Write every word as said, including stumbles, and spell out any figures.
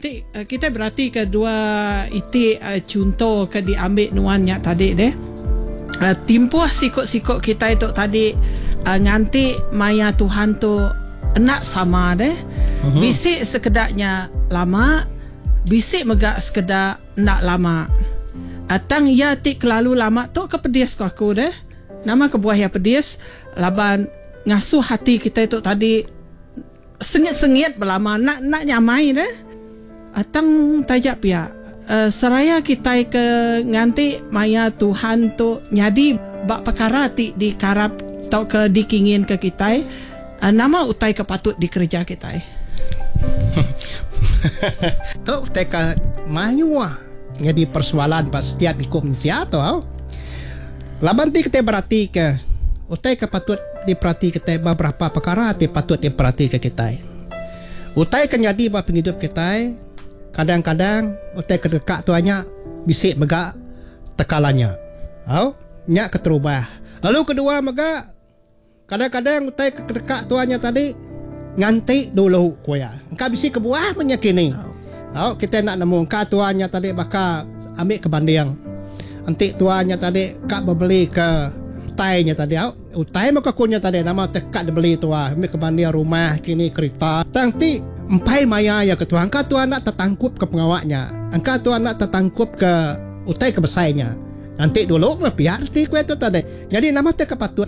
nanti uh, kita berarti kedua itu uh, contoh ke diambil nuannya tadi deh. Uh, timpuh sikut-sikut kita itu tadi uh, nganti maya Tuhan tu nak sama deh. Uh-huh. Bisik sekedaknya lama, bisik megak sekedar nak lama. Atang ya tik lalu lama tu kepedis ko aku deh. Nama kebuah ya pedis laban ngasuh hati kita itu tadi sengit-sengit berlama nak nak nyamai deh. Atang tajak ya. Uh, seraya kita ke nganti maya Tuhan tu nyadi bak perkara ti di karap tau ke dikingin ke kita uh, nama utai ke patut dikerja kita tu utai ke mayuah jadi persoalan pas setiap ikut insia tau laban ti kita berarti ke utai ke patut diperhati kita beberapa perkara ti patut diperhati ke kita utai ke nyadi bak penghidup kita. Kadang-kadang utai kedekat tuanya bisik megak tekalannya. Au, nyak keterubah. Lalu kedua megak kadang-kadang utai kedekat tuanya tadi nganti dulu kuya. Engkau bisik kebuah menyakini. Au, kita nak nemu engkau tuanya tadi bakal ambil ke banding. Antik tuanya tadi kak berbeli ke utainya tadi. Au, utai maka kunya tadi nama tekak dibeli tua ambil ke banding rumah kini kereta. Nanti empai maya ya ketua angka tuan nak tertangkup ke pengawaknya angka tuan nak tertangkup ke utai ke besainya nanti dulu ngepiar ti kue tu tadi jadi nama te kepatut